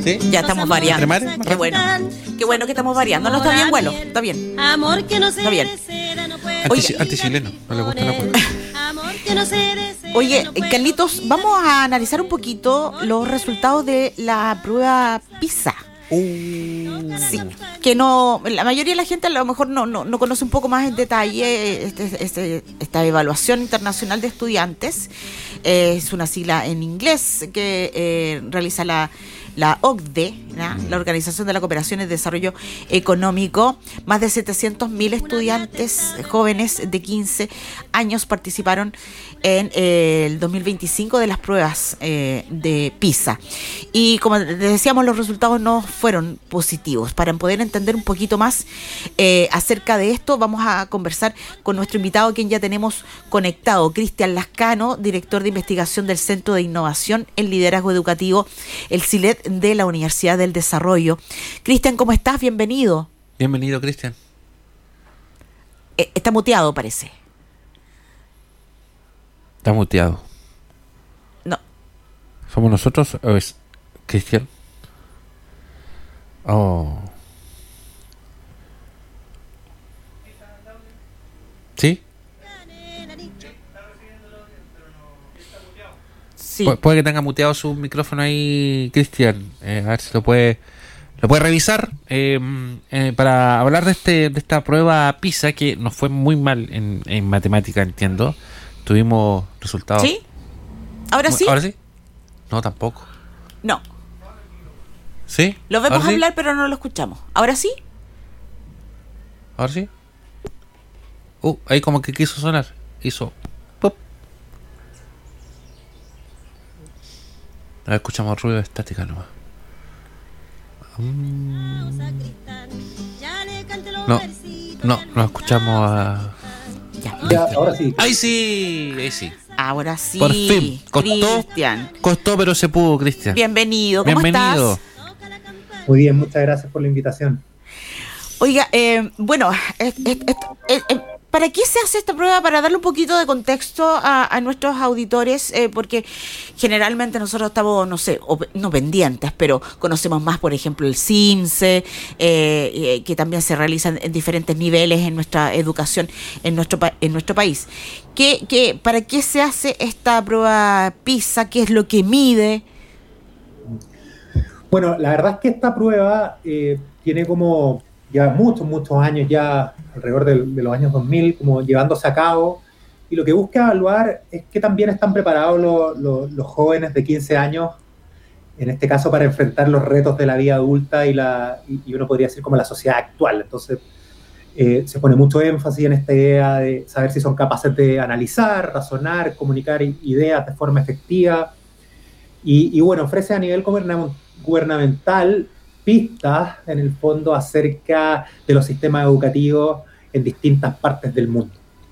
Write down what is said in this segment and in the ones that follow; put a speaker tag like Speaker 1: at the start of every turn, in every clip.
Speaker 1: ¿Sí?
Speaker 2: Ya estamos variando. Qué bueno que estamos variando. No, está bien, bueno, está bien.
Speaker 3: Amor que no se
Speaker 2: Está bien.
Speaker 1: Anti-chileno, no le gusta la hueá.
Speaker 2: Oye, Carlitos, vamos a analizar un poquito los resultados de la prueba PISA. Sí, que no, la mayoría de la gente a lo mejor no conoce un poco más en detalle esta evaluación internacional de estudiantes. Es una sigla en inglés que realiza la OCDE, ¿no? La Organización de la Cooperación y Desarrollo Económico. Más de 700.000 estudiantes jóvenes de 15 años participaron en el 2025 de las pruebas de PISA. Y como decíamos, los resultados no fueron positivos. Para poder entender un poquito más acerca de esto, vamos a conversar con nuestro invitado, quien ya tenemos conectado, Cristian Lascano, director de investigación del Centro de Innovación en Liderazgo Educativo, el CILED de la Universidad del Desarrollo. Cristian, ¿cómo estás? Bienvenido.
Speaker 1: Bienvenido, Cristian.
Speaker 2: Está muteado, parece.
Speaker 1: Está muteado.
Speaker 2: No.
Speaker 1: ¿Somos nosotros o es Cristian? Oh. ¿Sí?
Speaker 2: Sí.
Speaker 1: Puede que tenga muteado su micrófono ahí, Cristian. A ver si lo puede revisar. Para hablar de esta prueba PISA, que nos fue muy mal en matemática, entiendo. Tuvimos resultados.
Speaker 2: ¿Sí? ¿Ahora sí?
Speaker 1: ¿Ahora sí? No, tampoco.
Speaker 2: No.
Speaker 1: ¿Sí?
Speaker 2: Lo vemos
Speaker 1: ¿Ahora sí?
Speaker 2: hablar, pero no lo escuchamos. ¿Ahora sí?
Speaker 1: ¿Ahora sí? Ahí como que quiso sonar. Hizo pop. Ahora escuchamos ruido de estática nomás. No escuchamos a...
Speaker 4: Ya, ahora sí.
Speaker 1: ¡Ahí sí! Ahí sí.
Speaker 2: Ahora sí.
Speaker 1: Por fin.
Speaker 2: Cristian.
Speaker 1: Costó, pero se pudo, Cristian.
Speaker 2: Bienvenido. ¿Cómo
Speaker 1: Bienvenido.
Speaker 2: estás?
Speaker 4: Muy bien, muchas gracias por la invitación.
Speaker 2: Oiga, bueno, ¿para qué se hace esta prueba? Para darle un poquito de contexto a nuestros auditores, porque generalmente nosotros estamos, no pendientes, pero conocemos más, por ejemplo, el CIMSE, que también se realiza en diferentes niveles en nuestra educación en nuestro país. ¿Para qué se hace esta prueba PISA? ¿Qué es lo que mide?
Speaker 4: Bueno, la verdad es que esta prueba tiene como ya muchos años, ya alrededor de los años 2000, como llevándose a cabo, y lo que busca evaluar es que también están preparados los jóvenes de 15 años, en este caso para enfrentar los retos de la vida adulta y uno podría decir como la sociedad actual. Entonces se pone mucho énfasis en esta idea de saber si son capaces de analizar, razonar, comunicar ideas de forma efectiva, y bueno, ofrece a nivel gubernamental pistas, en el fondo, acerca de los sistemas educativos en distintas partes del mundo.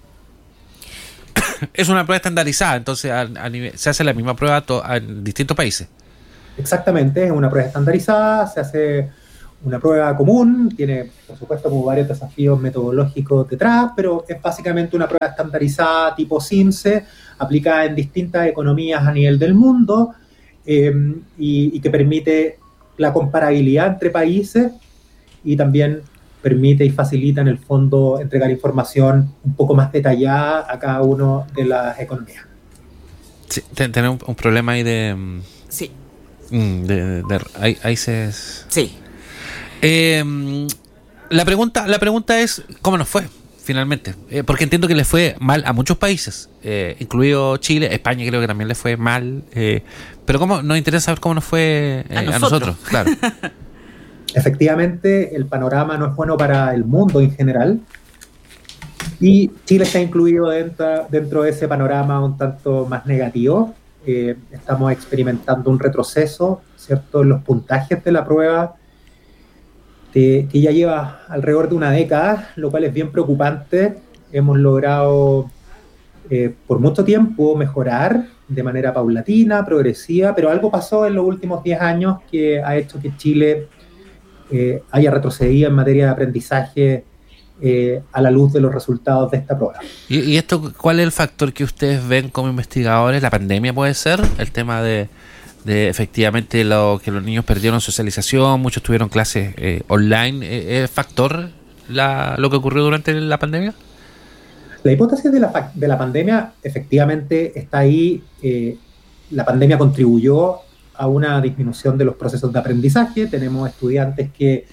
Speaker 1: Es una prueba estandarizada, entonces se hace la misma prueba en distintos países.
Speaker 4: Exactamente, es una prueba estandarizada, se hace una prueba común, tiene, por supuesto, como varios desafíos metodológicos detrás, pero es básicamente una prueba estandarizada tipo CIMSE, aplicada en distintas economías a nivel del mundo, y que permite la comparabilidad entre países y también permite y facilita en el fondo entregar información un poco más detallada a cada una de las economías.
Speaker 1: Sí, tenemos un problema ahí de...
Speaker 2: Sí.
Speaker 1: Ahí se...
Speaker 2: Sí.
Speaker 1: La pregunta es, ¿cómo nos fue finalmente? Porque entiendo que le fue mal a muchos países, incluido Chile, España creo que también le fue mal, pero nos interesa saber cómo nos fue a nosotros, claro.
Speaker 4: Efectivamente, el panorama no es bueno para el mundo en general, y Chile está incluido dentro de ese panorama un tanto más negativo. Estamos experimentando un retroceso, ¿cierto?, en los puntajes de la prueba, que ya lleva alrededor de una década, lo cual es bien preocupante. Hemos logrado por mucho tiempo mejorar de manera paulatina, progresiva, pero algo pasó en los últimos 10 años que ha hecho que Chile haya retrocedido en materia de aprendizaje a la luz de los resultados de esta prueba.
Speaker 1: ¿Y esto cuál es el factor que ustedes ven como investigadores? ¿La pandemia puede ser? ¿El tema de de efectivamente que los niños perdieron socialización, muchos tuvieron clases online. ¿Es factor lo que ocurrió durante la pandemia?
Speaker 4: La hipótesis de la pandemia efectivamente está ahí. La pandemia contribuyó a una disminución de los procesos de aprendizaje. Tenemos estudiantes que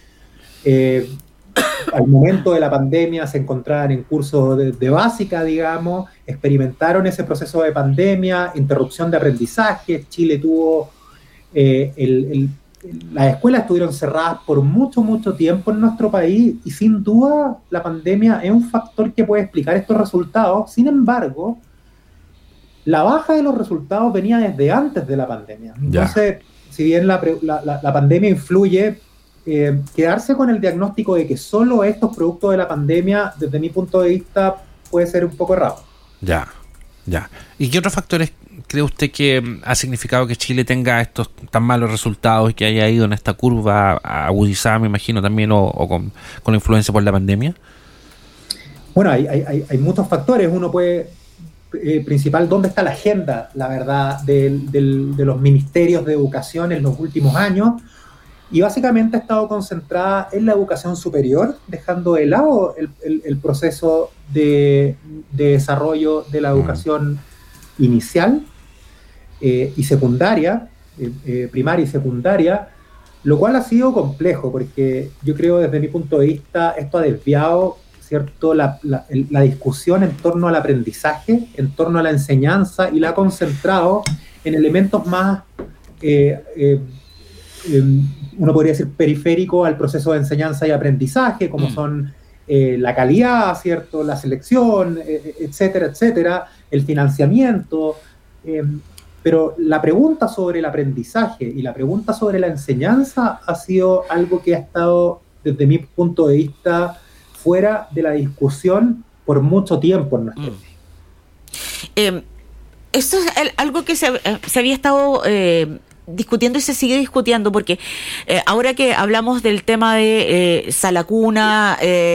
Speaker 4: al momento de la pandemia se encontraban en cursos de básica, digamos, experimentaron ese proceso de pandemia, interrupción de aprendizaje. Chile tuvo, las escuelas estuvieron cerradas por mucho, mucho tiempo en nuestro país y sin duda la pandemia es un factor que puede explicar estos resultados. Sin embargo, la baja de los resultados venía desde antes de la pandemia. Entonces, si bien la pandemia influye, quedarse con el diagnóstico de que solo estos productos de la pandemia, desde mi punto de vista, puede ser un poco errado.
Speaker 1: Ya. ¿Y qué otros factores cree usted que ha significado que Chile tenga estos tan malos resultados y que haya ido en esta curva agudizada, me imagino, también o con la influencia por la pandemia?
Speaker 4: Bueno, hay muchos factores. Uno puede... principal, ¿dónde está la agenda, la verdad, de los ministerios de educación en los últimos años? Y básicamente ha estado concentrada en la educación superior, dejando de lado el proceso de desarrollo de la educación inicial y secundaria, primaria y secundaria, lo cual ha sido complejo, porque yo creo desde mi punto de vista esto ha desviado, ¿cierto?, la discusión en torno al aprendizaje, en torno a la enseñanza, y la ha concentrado en elementos más... uno podría decir periférico al proceso de enseñanza y aprendizaje, como son la calidad, ¿cierto?, la selección, etcétera, el financiamiento. Pero la pregunta sobre el aprendizaje y la pregunta sobre la enseñanza ha sido algo que ha estado, desde mi punto de vista, fuera de la discusión por mucho tiempo en nuestro país.
Speaker 2: Esto es algo que se había estado... discutiendo y se sigue discutiendo, porque ahora que hablamos del tema de sala cuna,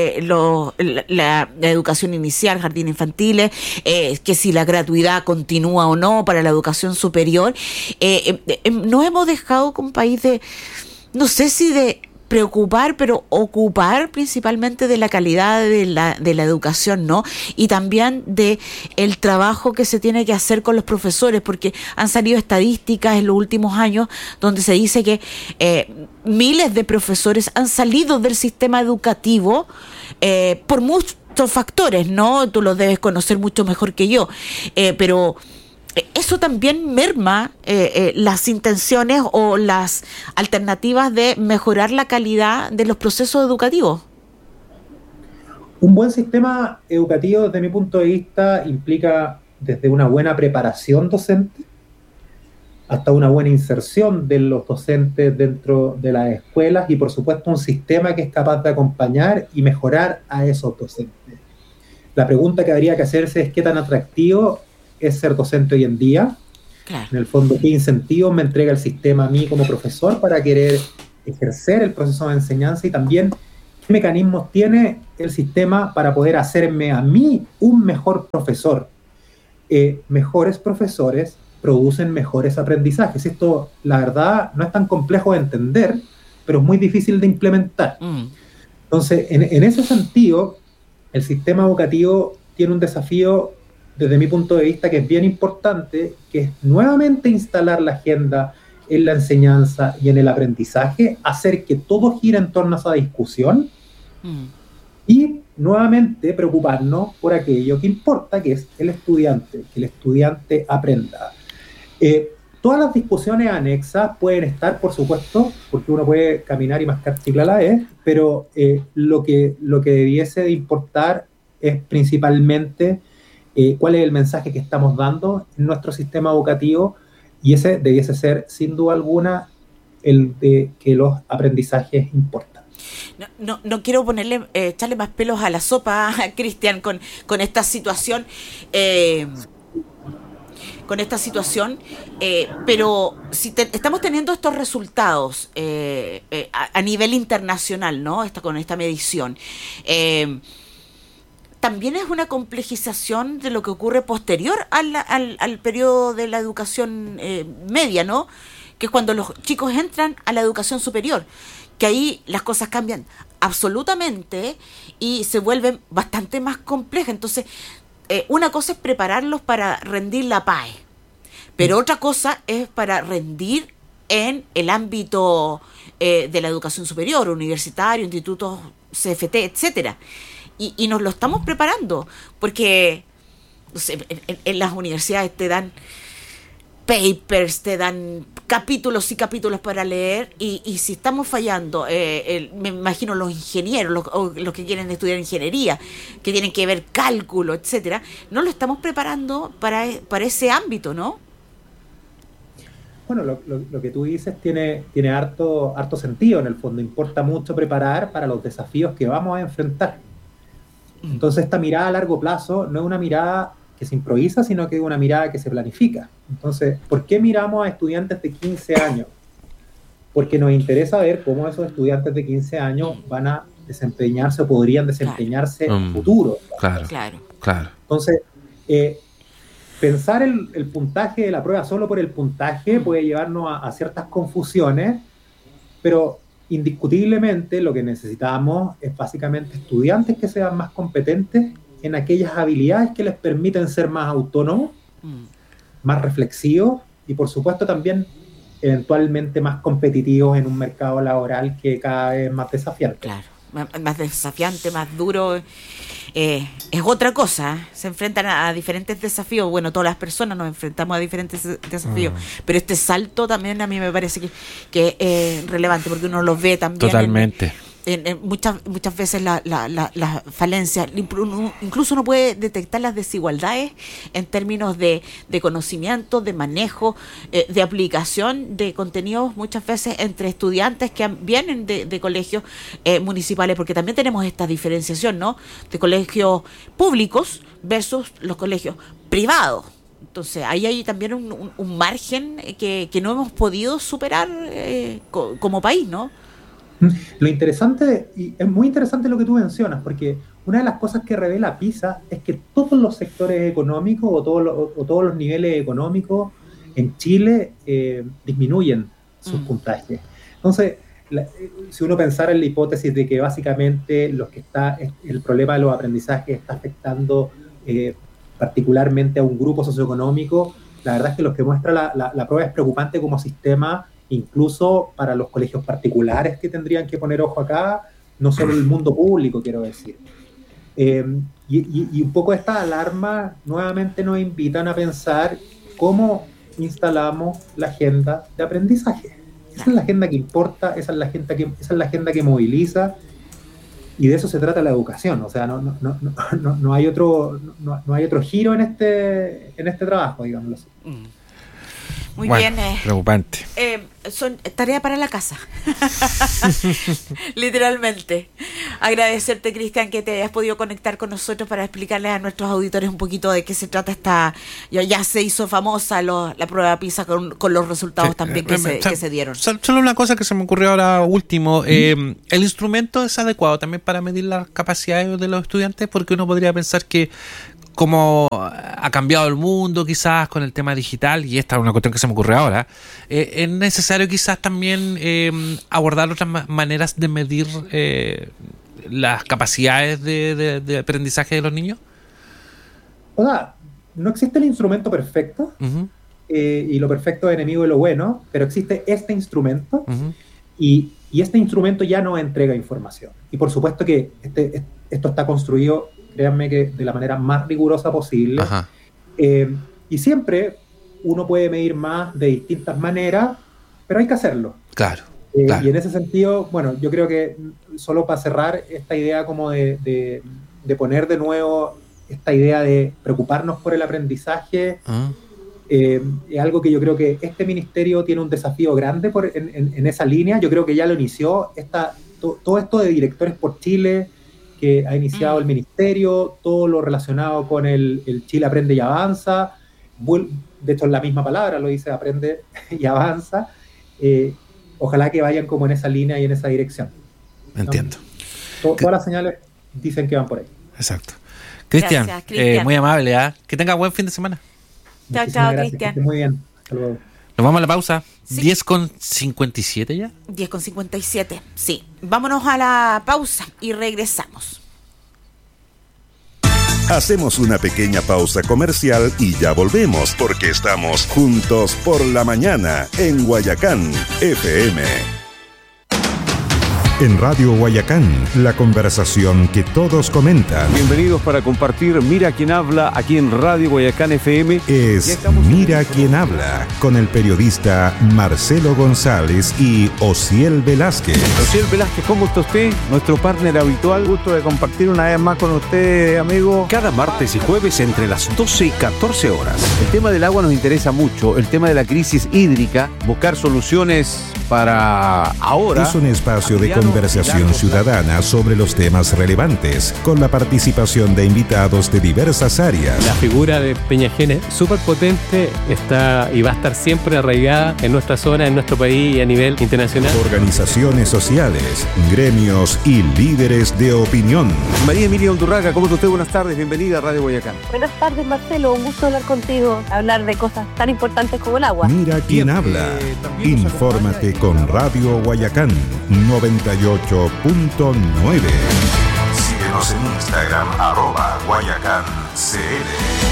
Speaker 2: la educación inicial, jardines infantiles, que si la gratuidad continúa o no para la educación superior, nos hemos dejado con un país de, no sé si de preocupar, pero ocupar principalmente de la calidad de la educación, ¿no? Y también de el trabajo que se tiene que hacer con los profesores, porque han salido estadísticas en los últimos años donde se dice que miles de profesores han salido del sistema educativo por muchos factores, ¿no? Tú los debes conocer mucho mejor que yo, pero eso también merma las intenciones o las alternativas de mejorar la calidad de los procesos educativos.
Speaker 4: Un buen sistema educativo, desde mi punto de vista, implica desde una buena preparación docente hasta una buena inserción de los docentes dentro de las escuelas y, por supuesto, un sistema que es capaz de acompañar y mejorar a esos docentes. La pregunta que habría que hacerse es qué tan atractivo es ser docente hoy en día.
Speaker 2: Claro.
Speaker 4: En el fondo, ¿qué incentivos me entrega el sistema a mí como profesor para querer ejercer el proceso de enseñanza? Y también, ¿qué mecanismos tiene el sistema para poder hacerme a mí un mejor profesor? Mejores profesores producen mejores aprendizajes. Esto, la verdad, no es tan complejo de entender, pero es muy difícil de implementar. Entonces, en ese sentido, el sistema educativo tiene un desafío, desde mi punto de vista, que es bien importante, que es nuevamente instalar la agenda en la enseñanza y en el aprendizaje, hacer que todo gire en torno a esa discusión y nuevamente preocuparnos por aquello que importa, que es el estudiante, que el estudiante aprenda. Todas las discusiones anexas pueden estar, por supuesto, porque uno puede caminar y mascar chicle a la vez, pero lo que debiese de importar es principalmente cuál es el mensaje que estamos dando en nuestro sistema educativo, y ese debiese ser, sin duda alguna, el de que los aprendizajes importan.
Speaker 2: No quiero echarle más pelos a la sopa, Cristian, con esta situación. Pero si estamos teniendo estos resultados a nivel internacional, ¿no? Con esta medición, también es una complejización de lo que ocurre posterior al periodo de la educación media, ¿no? que es cuando los chicos entran a la educación superior, que ahí las cosas cambian absolutamente y se vuelven bastante más complejas. Entonces, una cosa es prepararlos para rendir la PAE, pero otra cosa es para rendir en el ámbito de la educación superior, universitario, institutos CFT, etcétera. Y nos lo estamos preparando, porque no sé, en las universidades te dan papers, te dan capítulos y capítulos para leer, y si estamos fallando, me imagino los ingenieros, los que quieren estudiar ingeniería, que tienen que ver cálculo, etcétera, no lo estamos preparando para ese ámbito, ¿no?
Speaker 4: Bueno, lo que tú dices tiene harto sentido en el fondo. Importa mucho preparar para los desafíos que vamos a enfrentar. Entonces, esta mirada a largo plazo no es una mirada que se improvisa, sino que es una mirada que se planifica. Entonces, ¿por qué miramos a estudiantes de 15 años? Porque nos interesa ver cómo esos estudiantes de 15 años van a desempeñarse o podrían desempeñarse en futuro.
Speaker 1: Claro.
Speaker 4: Entonces, pensar el puntaje de la prueba solo por el puntaje puede llevarnos a ciertas confusiones, pero indiscutiblemente lo que necesitamos es básicamente estudiantes que sean más competentes en aquellas habilidades que les permiten ser más autónomos, más reflexivos y por supuesto también eventualmente más competitivos en un mercado laboral que cada vez es más desafiante.
Speaker 2: Claro, más desafiante, más duro. Es otra cosa, se enfrentan a diferentes desafíos. Bueno, todas las personas nos enfrentamos a diferentes desafíos, pero este salto también a mí me parece que es relevante, porque uno los ve también.
Speaker 1: Totalmente.
Speaker 2: Muchas veces la falencia, incluso uno puede detectar las desigualdades en términos de conocimiento, de manejo, de aplicación de contenidos, muchas veces entre estudiantes que vienen de colegios municipales, porque también tenemos esta diferenciación, ¿no?, de colegios públicos versus los colegios privados. Entonces, ahí hay también un margen que no hemos podido superar como país, ¿no?
Speaker 4: Lo interesante, y es muy interesante lo que tú mencionas, porque una de las cosas que revela PISA es que todos los sectores económicos o todos los niveles económicos en Chile disminuyen sus puntajes. Entonces, si uno pensara en la hipótesis de que básicamente el problema de los aprendizajes está afectando particularmente a un grupo socioeconómico, la verdad es que lo que muestra la prueba es preocupante como sistema, incluso para los colegios particulares que tendrían que poner ojo acá, no solo el mundo público, quiero decir. Y un poco esta alarma nuevamente nos invitan a pensar cómo instalamos la agenda de aprendizaje. Esa es la agenda que importa, esa es la agenda que moviliza, y de eso se trata la educación. O sea, no hay otro giro en este trabajo, digámoslo así.
Speaker 2: Muy bien.
Speaker 1: Preocupante.
Speaker 2: Son tarea para la casa. Literalmente. Agradecerte, Cristian, que te hayas podido conectar con nosotros para explicarles a nuestros auditores un poquito de qué se trata esta. Ya se hizo famosa la prueba PISA con los resultados también que se dieron.
Speaker 1: Solo una cosa que se me ocurrió ahora último. ¿El instrumento es adecuado también para medir las capacidades de los estudiantes? Porque uno podría pensar que como ha cambiado el mundo quizás con el tema digital, y esta es una cuestión que se me ocurre ahora, es necesario quizás también abordar otras maneras de medir las capacidades de aprendizaje de los niños.
Speaker 4: O sea, no existe el instrumento perfecto, y lo perfecto es enemigo de lo bueno, pero existe este instrumento, y este instrumento ya no entrega información. Y por supuesto que esto está construido, créanme, que de la manera más rigurosa posible. Y siempre uno puede medir más de distintas maneras, pero hay que hacerlo.
Speaker 1: Claro.
Speaker 4: Y en ese sentido, bueno, yo creo que solo para cerrar esta idea como de poner de nuevo esta idea de preocuparnos por el aprendizaje, es algo que yo creo que este ministerio tiene un desafío grande en esa línea. Yo creo que ya lo inició todo esto de Directores por Chile, que ha iniciado el ministerio, todo lo relacionado con el Chile Aprende y Avanza. De hecho, la misma palabra lo dice, aprende y avanza. Ojalá que vayan como en esa línea y en esa dirección.
Speaker 1: Entiendo.
Speaker 4: Todas las señales dicen que van por ahí.
Speaker 1: Exacto. Cristian, muy amable. Que tenga buen fin de semana.
Speaker 2: Chao, Cristian.
Speaker 4: Muy bien. Hasta luego.
Speaker 1: Nos vamos a la pausa.
Speaker 2: Sí.
Speaker 1: 10:57 ya.
Speaker 2: 10:57, sí. Vámonos a la pausa y regresamos.
Speaker 3: Hacemos una pequeña pausa comercial y ya volvemos, porque estamos juntos por la mañana en Guayacán FM. En Radio Guayacán, la conversación que todos comentan.
Speaker 5: Bienvenidos para compartir Mira Quién Habla aquí en Radio Guayacán FM.
Speaker 3: Es Mira Quién Habla, con el periodista Marcelo González y Osiel Velázquez.
Speaker 5: Osiel Velázquez, ¿cómo está usted? Nuestro partner habitual.
Speaker 6: Gusto de compartir una vez más con usted, amigo.
Speaker 5: Cada martes y jueves entre las 12 y 14 horas. El tema del agua nos interesa mucho, el tema de la crisis hídrica, buscar soluciones para ahora.
Speaker 3: Es un espacio de conversación ciudadana sobre los temas relevantes, con la participación de invitados de diversas áreas.
Speaker 7: La figura de Peñajén súper potente, está y va a estar siempre arraigada en nuestra zona, en nuestro país y a nivel internacional.
Speaker 3: Organizaciones sociales, gremios y líderes de opinión.
Speaker 5: María Emilia Undurraga, ¿cómo está usted? Buenas tardes, bienvenida a Radio Guayacán.
Speaker 8: Buenas tardes, Marcelo, un gusto hablar contigo, hablar de cosas tan importantes como el agua.
Speaker 3: Mira quién habla. Infórmate con Radio Guayacán 98.9. Síguenos en Instagram @GuayacánCL.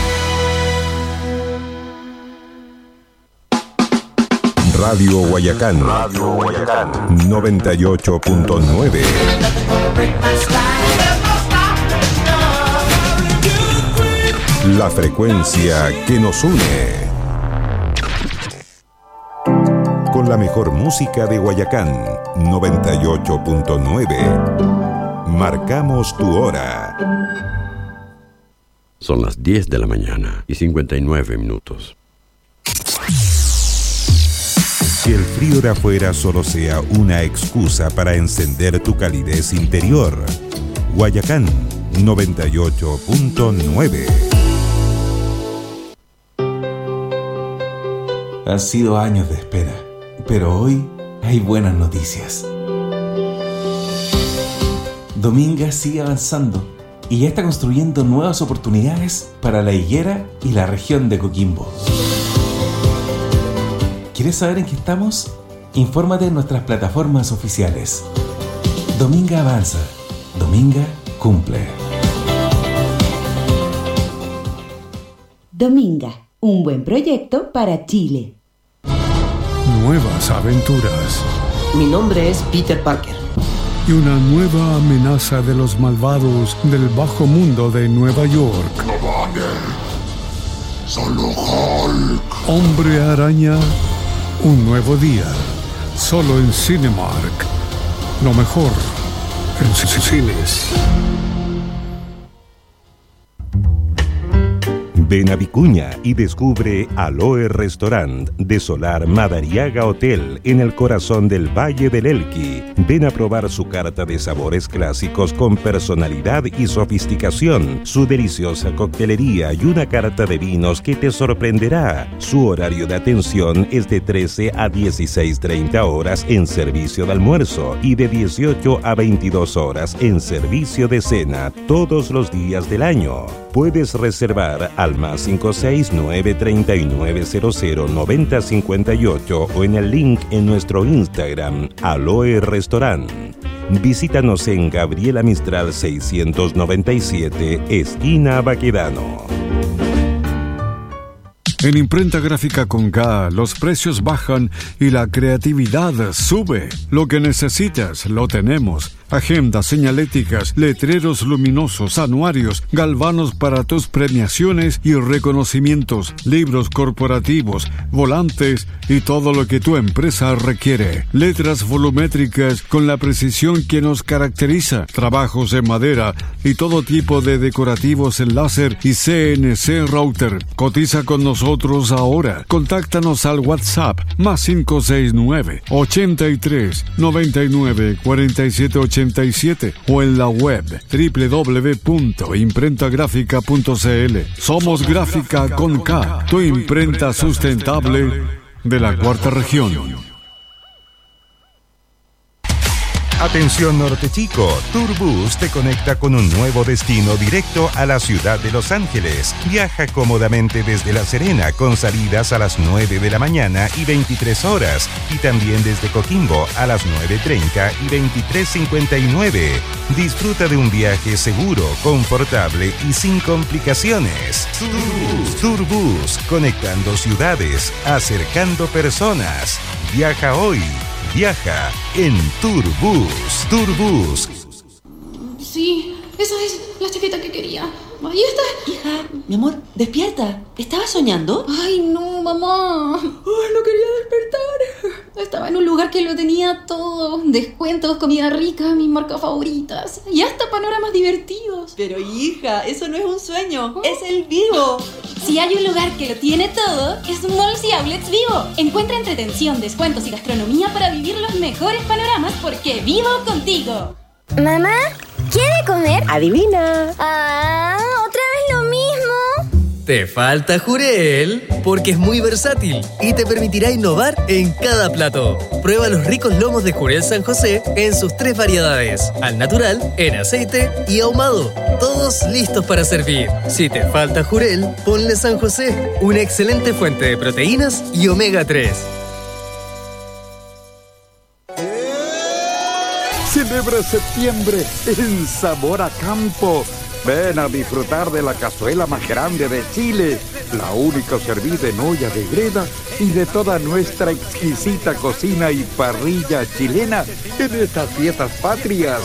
Speaker 3: Radio Guayacán 98.9. La frecuencia que nos une. Con la mejor música de Guayacán 98.9. Marcamos tu hora.
Speaker 9: Son las 10 de la mañana y 59 minutos.
Speaker 3: Que el frío de afuera solo sea una excusa para encender tu calidez interior. Guayacán 98.9.
Speaker 10: Han sido años de espera, pero hoy hay buenas noticias. Dominga sigue avanzando y ya está construyendo nuevas oportunidades para La Higuera y la región de Coquimbo. ¿Quieres saber en qué estamos? Infórmate en nuestras plataformas oficiales. Dominga avanza, Dominga cumple.
Speaker 11: Dominga, un buen proyecto para Chile.
Speaker 12: Nuevas aventuras.
Speaker 13: Mi nombre es Peter Parker.
Speaker 12: Y una nueva amenaza de los malvados del bajo mundo de Nueva York.
Speaker 14: No vale. Solo Hulk.
Speaker 12: Hombre Araña, un nuevo día. Solo en Cinemark. Lo mejor en cines.
Speaker 3: Ven a Vicuña y descubre Aloe Restaurant de Solar Madariaga Hotel en el corazón del Valle del Elqui. Ven a probar su carta de sabores clásicos con personalidad y sofisticación, su deliciosa coctelería y una carta de vinos que te sorprenderá. Su horario de atención es de 13 a 16:30 horas en servicio de almuerzo y de 18 a 22 horas en servicio de cena todos los días del año. Puedes reservar al +56 939 009058 o en el link en nuestro Instagram, Aloe Restaurant. Visítanos en Gabriela Mistral 697, esquina Baquedano.
Speaker 12: En Imprenta Gráfica con K, los precios bajan y la creatividad sube. Lo que necesitas, lo tenemos. Agendas, señaléticas, letreros luminosos, anuarios, galvanos para tus premiaciones y reconocimientos, libros corporativos, volantes y todo lo que tu empresa requiere. Letras volumétricas con la precisión que nos caracteriza, trabajos en madera y todo tipo de decorativos en láser y CNC router. Cotiza con nosotros ahora. Contáctanos al WhatsApp +569 83 99 47 87 o en la web www.imprentagrafica.cl. Somos Gráfica con K, tu imprenta sustentable de la Cuarta Región.
Speaker 5: A
Speaker 3: Atención Norte Chico, Turbus te conecta con un nuevo destino directo a la ciudad de Los Ángeles. Viaja cómodamente desde La Serena con salidas a las 9 de la mañana y 23 horas y también desde Coquimbo a las 9:30 y 23:59. Disfruta de un viaje seguro, confortable y sin complicaciones. Turbus, conectando ciudades, acercando personas. Viaja hoy. Viaja en Turbus. Turbus.
Speaker 15: Sí, esa es la chaqueta que quería. Ahí está.
Speaker 13: Hija, mi amor, despierta. ¿Estabas soñando?
Speaker 15: Ay, no, mamá. Ay, no quería despertar. Estaba en un lugar que lo tenía todo. Descuentos, comida rica, mis marcas favoritas. Y hasta panoramas divertidos.
Speaker 13: Pero hija, eso no es un sueño. Es el Vivo.
Speaker 15: Si hay un lugar que lo tiene todo, es Malls y Outlets Vivo. Encuentra entretención, descuentos y gastronomía para vivir los mejores panoramas porque vivo contigo.
Speaker 16: Mamá, ¿quiere comer?
Speaker 17: Adivina.
Speaker 16: ¿Otra vez lo mismo?
Speaker 17: Te falta Jurel, porque es muy versátil y te permitirá innovar en cada plato. Prueba los ricos lomos de Jurel San José en sus 3 variedades: al natural, en aceite y ahumado. Todos listos para servir. Si te falta Jurel, ponle San José, una excelente fuente de proteínas y omega 3.
Speaker 18: Celebra septiembre en Sabor a Campo. Ven a disfrutar de la cazuela más grande de Chile, la única servida en olla de greda y de toda nuestra exquisita cocina y parrilla chilena en estas fiestas patrias.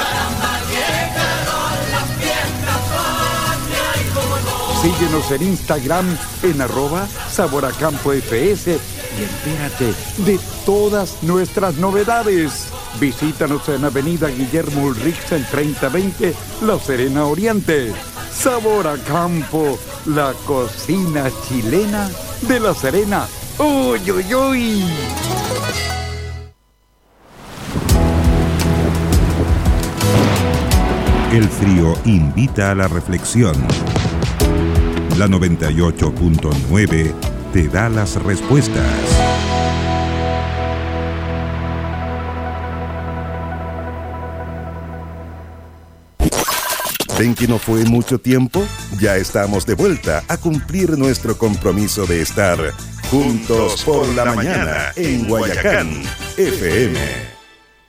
Speaker 18: Síguenos en Instagram en @SaborAcampoFS y entérate de todas nuestras novedades. Visítanos en Avenida Guillermo Ulrichs en 3020, La Serena Oriente. Sabor a Campo, la cocina chilena de La Serena. ¡Uy, uy, uy!
Speaker 3: El frío invita a la reflexión. La 98.9 te da las respuestas. ¿Ven que no fue mucho tiempo? Ya estamos de vuelta a cumplir nuestro compromiso de estar juntos por la mañana en Guayacán FM.